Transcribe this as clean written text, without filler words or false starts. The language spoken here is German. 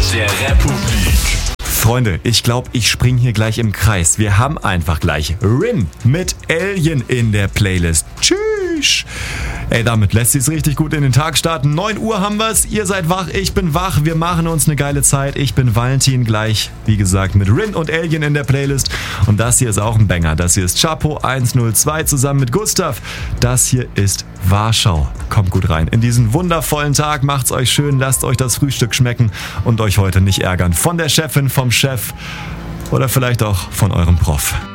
der Republik. Freunde, ich glaube, ich spring hier gleich im Kreis. Wir haben einfach gleich Rin mit Alien in der Playlist. Tschüss! Ey, damit lässt sich's richtig gut in den Tag starten. 9 Uhr haben wir's. Ihr seid wach, ich bin wach. Wir machen uns eine geile Zeit. Ich bin Valentin gleich, wie gesagt, mit Rin und Alien in der Playlist. Und das hier ist auch ein Banger. Das hier ist Chapo 102 zusammen mit Gustav. Das hier ist Warschau. Kommt gut rein. In diesen wundervollen Tag, macht's euch schön, lasst euch das Frühstück schmecken und euch heute nicht ärgern. Von der Chefin, vom Chef oder vielleicht auch von eurem Prof.